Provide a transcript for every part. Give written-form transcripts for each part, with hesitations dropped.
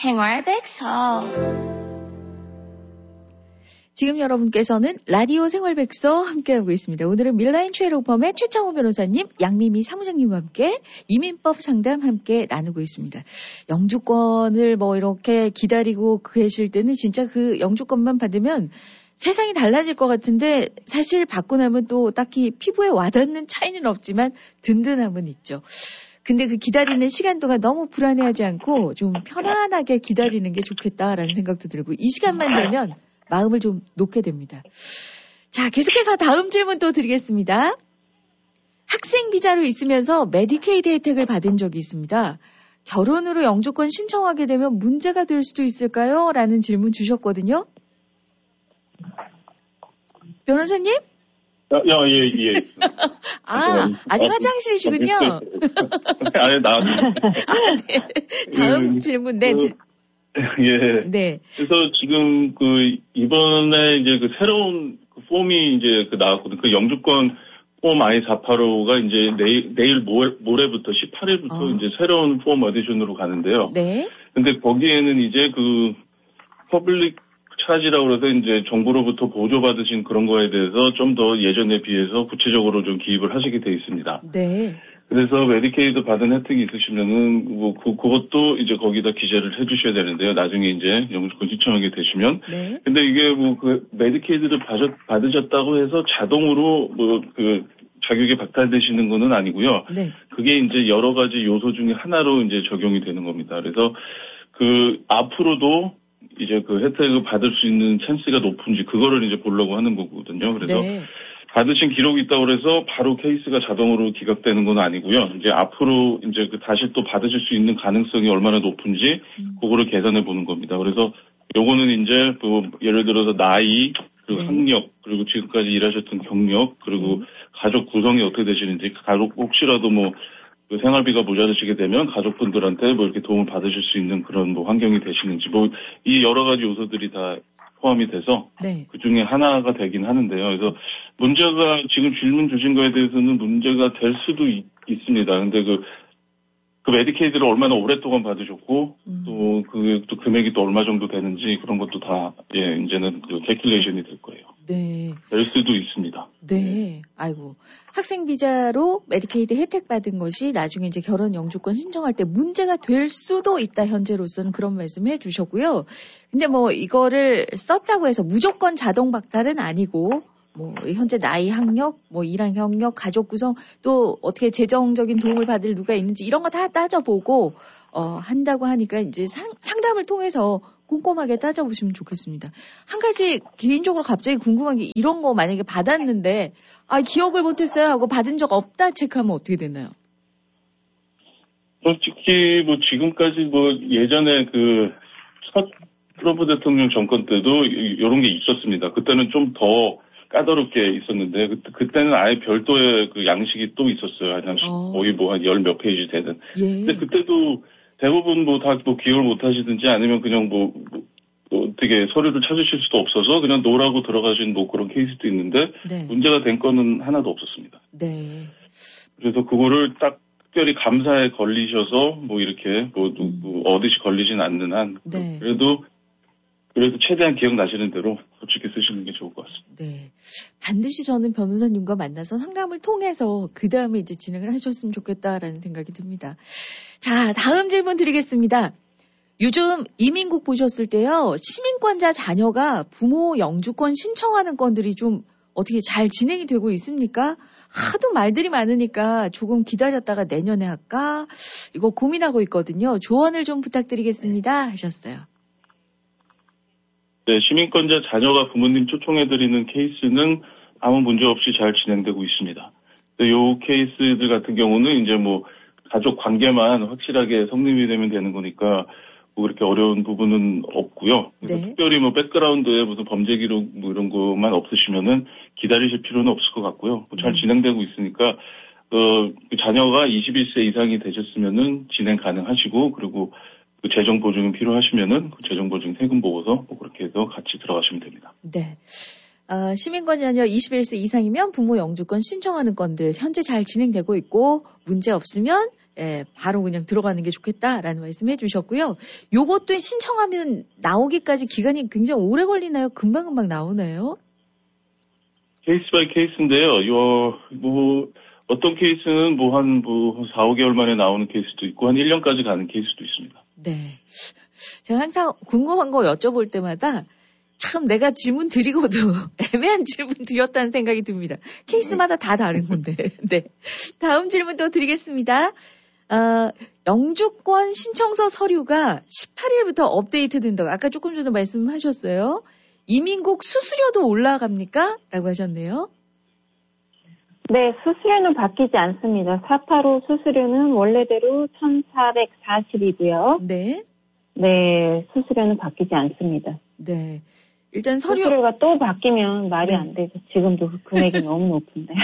생활백서. 지금 여러분께서는 라디오 생활백서 함께하고 있습니다. 오늘은 밀라인 최로펌의 최창호 변호사님, 양미미 사무장님과 함께 이민법 상담 함께 나누고 있습니다. 영주권을 뭐 이렇게 기다리고 계실 때는 진짜 그 영주권만 받으면 세상이 달라질 것 같은데 사실 받고 나면 또 딱히 피부에 와닿는 차이는 없지만 든든함은 있죠. 근데 그 기다리는 시간 동안 너무 불안해하지 않고 좀 편안하게 기다리는 게 좋겠다라는 생각도 들고 이 시간만 되면 마음을 좀 놓게 됩니다. 자, 계속해서 다음 질문 또 드리겠습니다. 학생 비자로 있으면서 메디케이드 혜택을 받은 적이 있습니다. 결혼으로 영주권 신청하게 되면 문제가 될 수도 있을까요? 라는 질문 주셨거든요. 변호사님? 예. 아직 화장실이시군요. 아니, 네. 다음 질문, 네. 예. 네. 그래서 지금 이번에 이제 새로운 폼이 이제 나왔거든요. 영주권 폼 I-485가 이제 내일 모레부터 18일부터 이제 새로운 폼 어디션으로 가는데요. 네. 근데 거기에는 이제 퍼블릭 차지라고 해서 이제 정부로부터 보조받으신 그런 거에 대해서 좀 더 예전에 비해서 구체적으로 좀 기입을 하시게 돼 있습니다. 네. 그래서 메디케이드 받은 혜택이 있으시면은 그것도 이제 거기다 기재를 해주셔야 되는데요. 나중에 이제 영주권 신청하게 되시면. 네. 근데 이게 메디케이드를 받으셨다고 해서 자동으로 자격이 박탈되시는 거는 아니고요. 네. 그게 이제 여러 가지 요소 중에 하나로 이제 적용이 되는 겁니다. 그래서 앞으로도 이제 혜택을 받을 수 있는 찬스가 높은지 그거를 이제 보려고 하는 거거든요. 그래서 네. 받으신 기록이 있다고 해서 바로 케이스가 자동으로 기각되는 건 아니고요. 이제 앞으로 이제 다시 또 받으실 수 있는 가능성이 얼마나 높은지 그거를 계산해 보는 겁니다. 그래서 요거는 이제 예를 들어서 나이, 그리고 네. 학력, 그리고 지금까지 일하셨던 경력, 그리고 가족 구성이 어떻게 되시는지, 가족 혹시라도 생활비가 모자라시게 되면 가족분들한테 이렇게 도움을 받으실 수 있는 그런 환경이 되시는지, 이 여러 가지 요소들이 다 포함이 돼서 네. 그 중에 하나가 되긴 하는데요. 그래서 문제가 지금 질문 주신 거에 대해서는 문제가 될 수도 있습니다. 근데 그 메디케이드를 얼마나 오랫동안 받으셨고 또 금액이 또 얼마 정도 되는지 그런 것도 다 이제는 캐큘레이션이 될 거예요. 네. 될 수도 있습니다. 네. 아이고. 학생 비자로 메디케이드 혜택 받은 것이 나중에 이제 결혼 영주권 신청할 때 문제가 될 수도 있다. 현재로서는 그런 말씀 해 주셨고요. 근데 이거를 썼다고 해서 무조건 자동 박탈은 아니고 현재 나이, 학력, 일한 경력, 가족 구성, 또 어떻게 재정적인 도움을 받을 누가 있는지 이런 거 다 따져보고, 한다고 하니까 이제 상담을 통해서 꼼꼼하게 따져보시면 좋겠습니다. 한 가지 개인적으로 갑자기 궁금한 게 이런 거 만약에 받았는데, 기억을 못했어요 하고 받은 적 없다 체크하면 어떻게 되나요? 솔직히 지금까지 예전에 첫 트럼프 대통령 정권 때도 이런 게 있었습니다. 그때는 좀 더 까다롭게 있었는데 그때는 아예 별도의 양식이 또 있었어요. 거의 한 열 몇 페이지 되는. 예. 근데 그때도 대부분 다 기억을 못 하시든지 아니면 그냥 어떻게 서류를 찾으실 수도 없어서 그냥 노라고 들어가신 그런 케이스도 있는데 네. 문제가 된 건은 하나도 없었습니다. 네. 그래서 그거를 딱 특별히 감사에 걸리셔서 이렇게 어디시 걸리진 않는 한 네. 그래도 최대한 기억나시는 대로 솔직히 쓰시는 게 좋을 것 같습니다. 네. 반드시 저는 변호사님과 만나서 상담을 통해서 그 다음에 이제 진행을 하셨으면 좋겠다라는 생각이 듭니다. 자, 다음 질문 드리겠습니다. 요즘 이민국 보셨을 때요, 시민권자 자녀가 부모 영주권 신청하는 건들이 좀 어떻게 잘 진행이 되고 있습니까? 하도 말들이 많으니까 조금 기다렸다가 내년에 할까? 이거 고민하고 있거든요. 조언을 좀 부탁드리겠습니다. 하셨어요. 네, 시민권자 자녀가 부모님 초청해드리는 케이스는 아무 문제 없이 잘 진행되고 있습니다. 이 케이스들 같은 경우는 이제 가족 관계만 확실하게 성립이 되면 되는 거니까 그렇게 어려운 부분은 없고요. 그래서 네. 특별히 백그라운드에 무슨 범죄 기록 이런 것만 없으시면은 기다리실 필요는 없을 것 같고요. 잘 진행되고 있으니까 자녀가 21세 이상이 되셨으면은 진행 가능하시고 그리고 재정 보증이 필요하시면은 재정 보증 세금 보고서 그렇게 해서 같이 들어가시면 됩니다. 네. 시민권 자녀 21세 이상이면 부모 영주권 신청하는 건들 현재 잘 진행되고 있고 문제 없으면 예, 바로 그냥 들어가는 게 좋겠다라는 말씀 해주셨고요. 요것도 신청하면 나오기까지 기간이 굉장히 오래 걸리나요? 금방금방 나오나요? 케이스 바이 케이스인데요. 어떤 케이스는 4, 5개월 만에 나오는 케이스도 있고, 한 1년까지 가는 케이스도 있습니다. 네. 제가 항상 궁금한 거 여쭤볼 때마다 참 내가 질문 드리고도 애매한 질문 드렸다는 생각이 듭니다. 케이스마다 다 다른 건데. 네. 다음 질문 또 드리겠습니다. 영주권 신청서 서류가 18일부터 업데이트 된다고 아까 조금 전에 말씀하셨어요. 이민국 수수료도 올라갑니까? 라고 하셨네요. 네, 수수료는 바뀌지 않습니다. 485 수수료는 원래대로 1,440이고요. 네. 네, 수수료는 바뀌지 않습니다. 네. 일단 수수료가 또 바뀌면 말이 네. 안 되죠. 지금도 그 금액이 너무 높은데.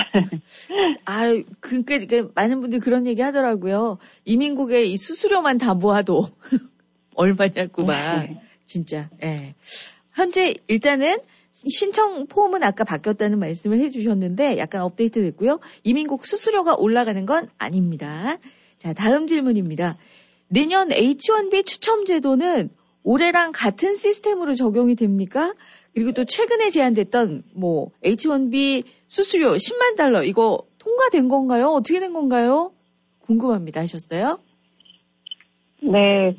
그러니까 많은 분들이 그런 얘기 하더라고요. 이민국의 이 수수료만 다 모아도 얼마냐고 막. 진짜. 예. 현재 일단은 신청 폼은 아까 바뀌었다는 말씀을 해주셨는데 약간 업데이트 됐고요. 이민국 수수료가 올라가는 건 아닙니다. 자, 다음 질문입니다. 내년 H-1B 추첨 제도는 올해랑 같은 시스템으로 적용이 됩니까? 그리고 또 최근에 제안됐던 H-1B 수수료 10만 달러 이거 통과된 건가요? 어떻게 된 건가요? 궁금합니다. 하셨어요? 네,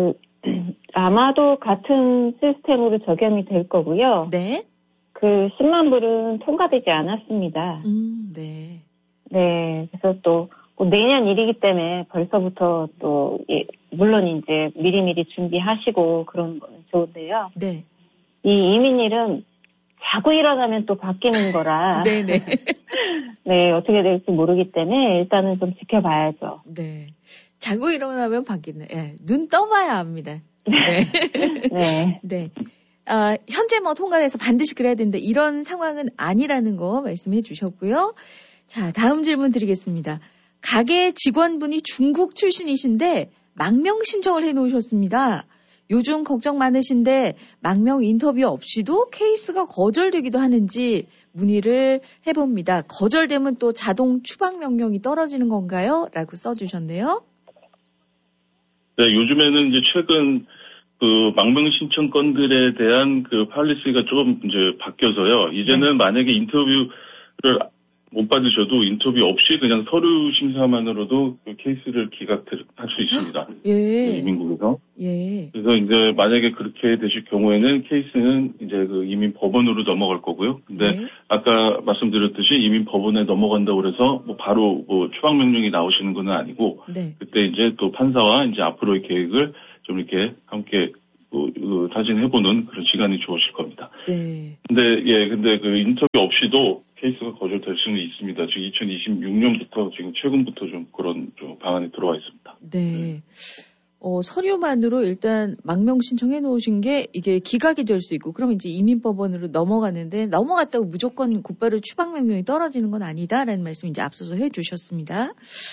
아마도 같은 시스템으로 적용이 될 거고요. 네. 그 10만 불은 통과되지 않았습니다. 네. 네, 그래서 또 내년 일이기 때문에 벌써부터 물론 이제 미리미리 준비하시고 그런 거는 좋은데요. 네. 이 이민일은 자고 일어나면 또 바뀌는 거라. 네네. 네, 어떻게 될지 모르기 때문에 일단은 좀 지켜봐야죠. 네. 자고 일어나면 바뀌네. 예. 눈 떠봐야 압니다. 네. 네. 네. 현재 통과돼서 반드시 그래야 된다. 이런 상황은 아니라는 거 말씀해 주셨고요. 자, 다음 질문 드리겠습니다. 가게 직원분이 중국 출신이신데 망명 신청을 해 놓으셨습니다. 요즘 걱정 많으신데 망명 인터뷰 없이도 케이스가 거절되기도 하는지 문의를 해봅니다. 거절되면 또 자동 추방 명령이 떨어지는 건가요? 라고 써주셨네요. 네, 요즘에는 이제 최근 망명 신청 건들에 대한 팔리시가 좀 이제 바뀌어서요. 이제는 만약에 인터뷰를 못 받으셔도 인터뷰 없이 그냥 서류 심사만으로도 케이스를 기각할 수 있습니다. 예. 이민국에서. 예. 그래서 이제 만약에 그렇게 되실 경우에는 케이스는 이제 이민 법원으로 넘어갈 거고요. 근데 아까 말씀드렸듯이 이민 법원에 넘어간다고 그래서 바로 추방 명령이 나오시는 건 아니고 그때 이제 또 판사와 이제 앞으로의 계획을 좀 이렇게 함께 타진해보는 그런 시간이 주어질 겁니다. 네. 근데 인터뷰 없이도 케이스가 거절될 수는 있습니다. 지금 2026년부터 지금 최근부터 좀 그런 방안이 들어와 있습니다. 네. 서류만으로 일단 망명 신청해 놓으신 게 이게 기각이 될 수 있고 그러면 이제 이민법원으로 넘어가는데 넘어갔다고 무조건 곧바로 추방 명령이 떨어지는 건 아니다라는 말씀 이제 앞서서 해 주셨습니다.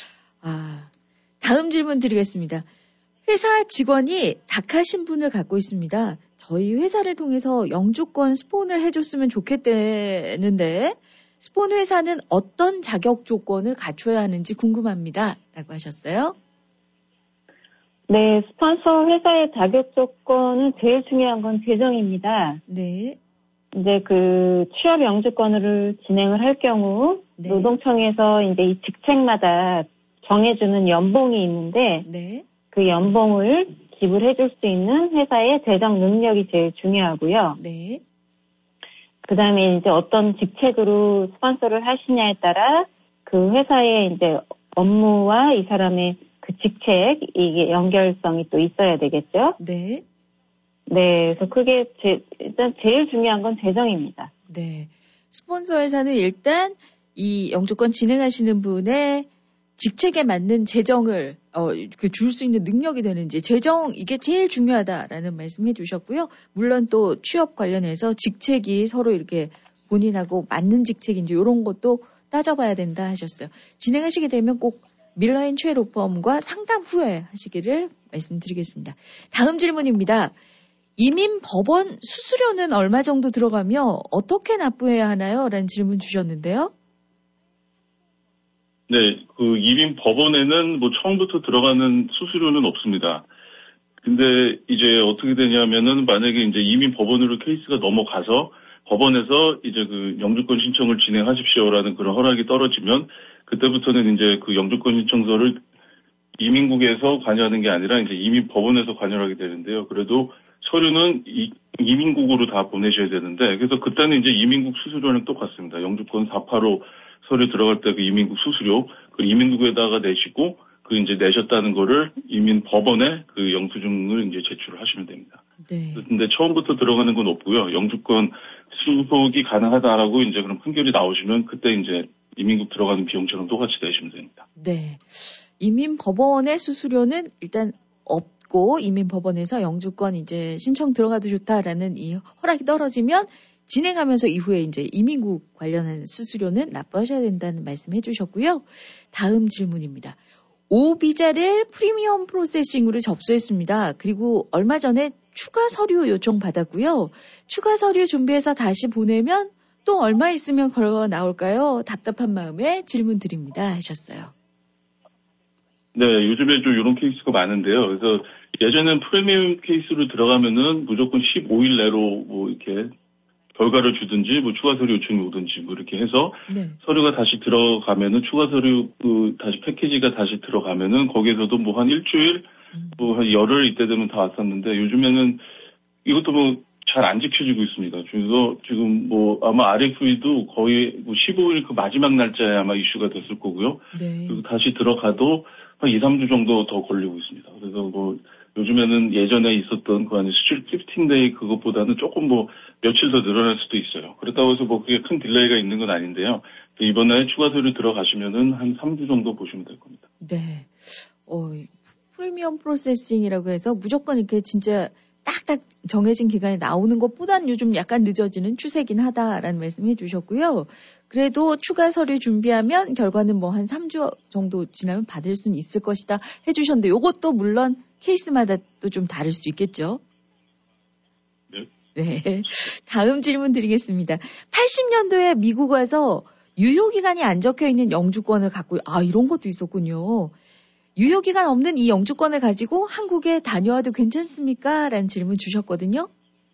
다음 질문 드리겠습니다. 회사 직원이 다카 신분을 갖고 있습니다. 저희 회사를 통해서 영주권 스폰을 해줬으면 좋겠다는데 스폰 회사는 어떤 자격 조건을 갖춰야 하는지 궁금합니다. 라고 하셨어요. 네, 스폰서 회사의 자격 조건은 제일 중요한 건 재정입니다. 네. 이제 취업 영주권을 진행을 할 경우 노동청에서 이제 이 직책마다 정해주는 연봉이 있는데 그 연봉을 기부를 해줄 수 있는 회사의 재정 능력이 제일 중요하고요. 네. 그 다음에 이제 어떤 직책으로 스폰서를 하시냐에 따라 그 회사의 이제 업무와 이 사람의 그 직책, 이게 연결성이 또 있어야 되겠죠? 네. 네, 그래서 그게 일단 제일 중요한 건 재정입니다. 네. 스폰서 회사는 일단 이 영주권 진행하시는 분의 직책에 맞는 재정을 줄 수 있는 능력이 되는지 재정 이게 제일 중요하다라는 말씀해 주셨고요. 물론 또 취업 관련해서 직책이 서로 이렇게 본인하고 맞는 직책인지 이런 것도 따져봐야 된다 하셨어요. 진행하시게 되면 꼭 밀러앤 로펌과 상담 후에 하시기를 말씀드리겠습니다. 다음 질문입니다. 이민 법원 수수료는 얼마 정도 들어가며 어떻게 납부해야 하나요? 라는 질문 주셨는데요. 네, 그 이민 법원에는 뭐 처음부터 들어가는 수수료는 없습니다. 근데 이제 어떻게 되냐면은 만약에 이제 이민 법원으로 케이스가 넘어가서 법원에서 이제 그 영주권 신청을 진행하십시오라는 그런 허락이 떨어지면 그때부터는 이제 그 영주권 신청서를 이민국에서 관여하는 게 아니라 이제 이민 법원에서 관여를 하게 되는데요. 그래도 서류는 이민국으로 다 보내셔야 되는데 그래서 그때는 이제 이민국 수수료는 똑같습니다. 영주권 485 서류 들어갈 때 그 이민국 수수료 그 이민국에다가 내시고 그 이제 내셨다는 거를 이민 법원에 그 영수증을 이제 제출을 하시면 됩니다. 네. 근데 처음부터 들어가는 건 없고요. 영주권 수속이 가능하다라고 이제 그런 판결이 나오시면 그때 이제 이민국 들어가는 비용처럼 똑같이 내시면 됩니다. 네. 이민 법원의 수수료는 일단 없고 이민 법원에서 영주권 이제 신청 들어가도 좋다라는 이 허락이 떨어지면 진행하면서 이후에 이제 이민국 관련한 수수료는 납부하셔야 된다는 말씀해 주셨고요. 다음 질문입니다. 오비자를 프리미엄 프로세싱으로 접수했습니다. 그리고 얼마 전에 추가 서류 요청 받았고요. 추가 서류 준비해서 다시 보내면 또 얼마 있으면 걸어 나올까요? 답답한 마음에 질문 드립니다. 하셨어요. 네, 요즘에 좀 이런 케이스가 많은데요. 그래서 예전엔 프리미엄 케이스로 들어가면은 무조건 15일 내로 뭐 이렇게 결과를 주든지 뭐 추가 서류 요청이 오든지 뭐 이렇게 해서 네. 서류가 다시 들어가면은 추가 서류 다시 패키지가 다시 들어가면은 거기에서도 뭐 한 일주일 뭐 한 열흘 이때 되면 다 왔었는데 요즘에는 이것도 뭐 잘 안 지켜지고 있습니다. 그래서 지금 뭐 아마 RFE도 거의 뭐 15일 그 마지막 날짜에 아마 이슈가 됐을 거고요. 네. 그리고 다시 들어가도 한 2, 3주 정도 더 걸리고 있습니다. 그래서 뭐 요즘에는 예전에 있었던 그 안에 수출 15데이 그것보다는 조금 뭐 며칠 더 늘어날 수도 있어요. 그렇다고 해서 뭐 그게 큰 딜레이가 있는 건 아닌데요. 이번에 추가 서류 들어가시면은 한 3주 정도 보시면 될 겁니다. 네. 프리미엄 프로세싱이라고 해서 무조건 이렇게 진짜 딱딱 정해진 기간에 나오는 것보다는 요즘 약간 늦어지는 추세긴 하다라는 말씀 해주셨고요. 그래도 추가 서류 준비하면 결과는 뭐 한 3주 정도 지나면 받을 수는 있을 것이다 해주셨는데 이것도 물론 케이스마다 또 좀 다를 수 있겠죠? 네. 네. 다음 질문 드리겠습니다. 80년도에 미국 와서 유효기간이 안 적혀 있는 영주권을 갖고, 이런 것도 있었군요. 유효기간 없는 이 영주권을 가지고 한국에 다녀와도 괜찮습니까? 라는 질문 주셨거든요.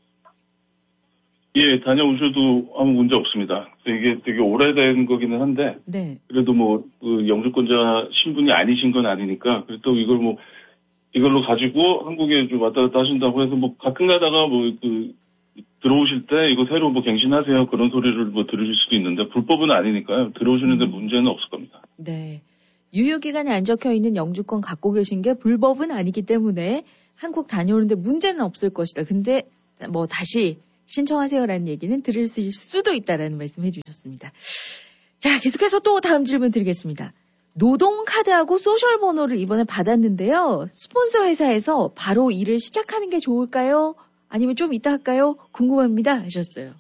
예, 다녀오셔도 아무 문제 없습니다. 이게 되게 오래된 거기는 한데, 네. 그래도 뭐, 그 영주권자 신분이 아니신 건 아니니까, 그래도 이걸로 가지고 한국에 좀 왔다 갔다 하신다고 해서 뭐 가끔 가다가 뭐 들어오실 때 이거 새로 뭐 갱신하세요. 그런 소리를 뭐 들으실 수도 있는데, 불법은 아니니까요. 들어오시는데 문제는 없을 겁니다. 네. 유효기간에 안 적혀 있는 영주권 갖고 계신 게 불법은 아니기 때문에 한국 다녀오는데 문제는 없을 것이다. 근데 뭐 다시 신청하세요라는 얘기는 들을 수도 있다라는 말씀 해주셨습니다. 자, 계속해서 또 다음 질문 드리겠습니다. 노동카드하고 소셜번호를 이번에 받았는데요. 스폰서 회사에서 바로 일을 시작하는 게 좋을까요? 아니면 좀 이따 할까요? 궁금합니다 하셨어요.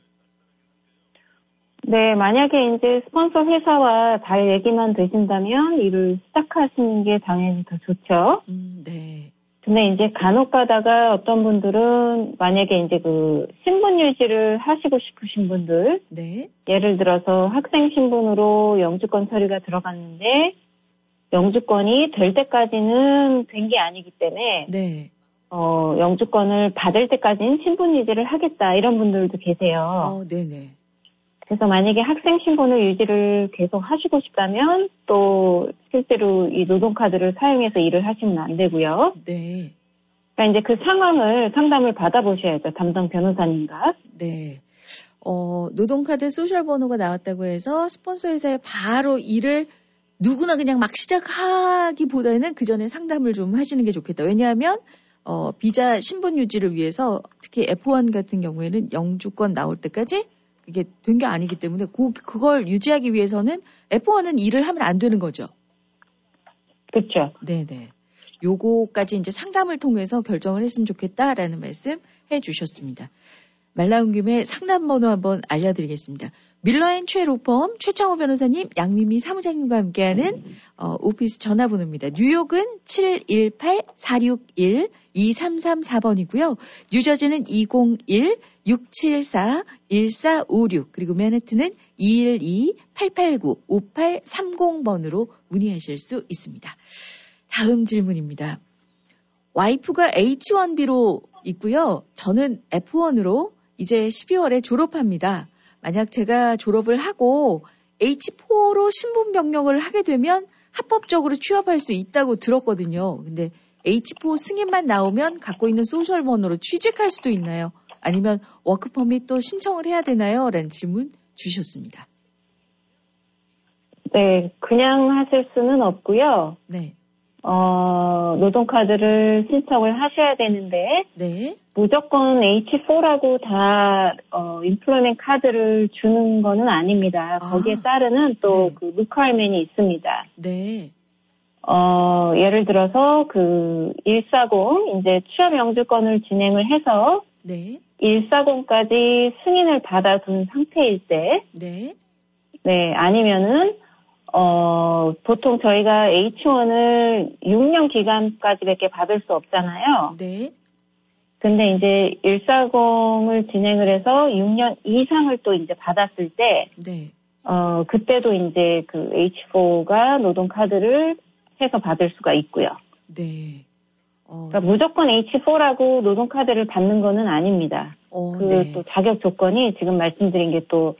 네, 만약에 이제 스폰서 회사와 잘 얘기만 되신다면 일을 시작하시는 게 당연히 더 좋죠. 네. 근데 이제 간혹 가다가 어떤 분들은 만약에 이제 그 신분 유지를 하시고 싶으신 분들. 네. 예를 들어서 학생 신분으로 영주권 서류가 들어갔는데 영주권이 될 때까지는 된 게 아니기 때문에. 네. 영주권을 받을 때까지는 신분 유지를 하겠다 이런 분들도 계세요. 네네. 그래서 만약에 학생 신분을 유지를 계속 하시고 싶다면 또 실제로 이 노동카드를 사용해서 일을 하시면 안 되고요. 네. 그러니까 이제 그 상황을 상담을 받아보셔야죠. 담당 변호사님과. 네. 노동카드 소셜번호가 나왔다고 해서 스폰서 회사에 바로 일을 누구나 그냥 막 시작하기보다는 그 전에 상담을 좀 하시는 게 좋겠다. 왜냐하면 비자 신분 유지를 위해서 특히 F1 같은 경우에는 영주권 나올 때까지 그게 된 게 아니기 때문에 그걸 유지하기 위해서는 F1은 일을 하면 안 되는 거죠. 그렇죠. 네네. 요거까지 이제 상담을 통해서 결정을 했으면 좋겠다라는 말씀 해주셨습니다. 말 나온 김에 상담번호 한번 알려드리겠습니다. 밀러앤 최로펌 최창호 변호사님, 양미미 사무장님과 함께하는 오피스 전화번호입니다. 뉴욕은 718-461-2334번이고요. 뉴저지는 201-674-1456 그리고 맨해튼은 212-889-5830번으로 문의하실 수 있습니다. 다음 질문입니다. 와이프가 H1B로 있고요. 저는 F1으로 이제 12월에 졸업합니다. 만약 제가 졸업을 하고 H4로 신분 변경을 하게 되면 합법적으로 취업할 수 있다고 들었거든요. 근데 H4 승인만 나오면 갖고 있는 소셜번호로 취직할 수도 있나요? 아니면 워크퍼밋 또 신청을 해야 되나요? 라는 질문 주셨습니다. 네, 그냥 하실 수는 없고요. 네. 노동카드를 신청을 하셔야 되는데, 네. 무조건 H4라고 다, 인플로이먼트 카드를 주는 거는 아닙니다. 거기에 따르는 또 네. 그 리퀘어먼트이 있습니다. 네. 예를 들어서 그 140, 이제 취업 영주권을 진행을 해서, 네. 140까지 승인을 받아둔 상태일 때, 네. 네, 아니면은, 보통 저희가 H1을 6년 기간까지밖에 받을 수 없잖아요. 네. 근데 이제 140을 진행을 해서 6년 이상을 또 이제 받았을 때, 네. 그때도 이제 그 H4가 노동카드를 해서 받을 수가 있고요. 네. 그러니까 무조건 H4라고 노동카드를 받는 거는 아닙니다. 네. 또 자격 조건이 지금 말씀드린 게 또,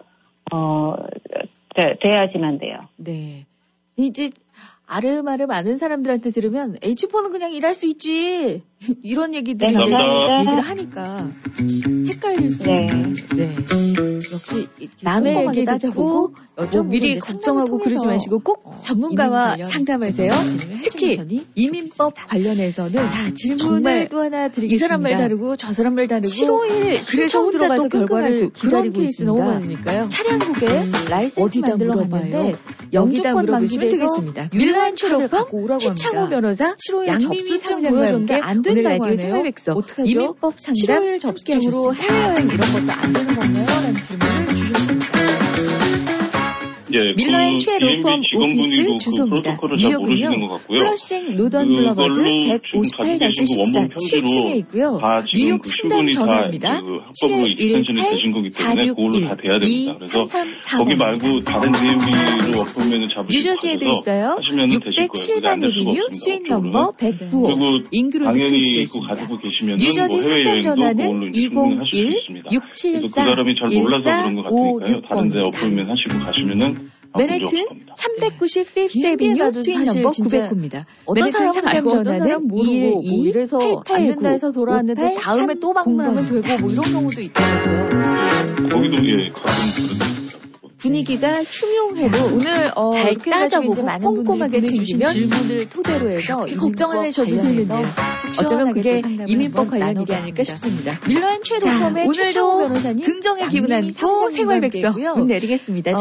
돼야지만 돼요. 네. 이제 아름아름 아는 사람들한테 들으면 H4는 그냥 일할 수 있지. 이런 얘기들을 네, 얘기를 하니까 헷갈릴 수 있어요. 네. 역시 남의 얘기 듣고 미리 걱정하고 그러지 마시고 꼭 전문가와 상담하세요. 특히 이민법 관련해서는 질문을 또 하나 드리겠습니다. 이 사람 말 다르고 저 사람 말 다르고 7월 그래서 혼자 또 결과를 기다리고 케이스 너무 많으니까요. 차량국에 라이센스 만들러 갔는데 여기다 물어보시면 되겠습니다. 밀러앤 최로펌 최창호 변호사 양미미 사무장과 함께 오늘 라디오 생활백서 이민법 상담 접수로 해외여행 이런 것도 안 되는 건가요? 라는 질문을 주셨습니다. 예, 밀러앤 최로펌 오피스 주소입니다. 뉴욕은요. 플러싱 노던 블러버드 158-14 7층에 있고요. 뉴욕 상담 전화입니다. 718-461-2334번입니다. 거기 말고 다른 DMV로 워크맨을 잡으시고 뉴저지에도 있어요. 607번 에비뉴 스윗 넘버 109호 인그로드 플렉스 있습니다. 뉴저지 상담 전화는 201-674-1456번입니다. 다른 데 워크맨 하시고 가시면은 맨해튼 395th 에비뉴 스윗 넘버 909입니다. 맨해튼 상담 전화는 212-889 해서 돌아왔는데 다음에 또 만나면 되고 뭐 이런 경우도 있더라고요. 거기도 가끔 분위기가 흉흉해도 오늘 잘 따져보고 꼼꼼하게 챙기면 질문을 토대로 해서 걱정 안 하셔도 되는데요. 어쩌면 그게 이민법 관련 일이 아닐까 싶습니다. 밀러앤 최로펌의 최창호 변호사님 긍정의 기운 안고 생활백서 문 내리겠습니다.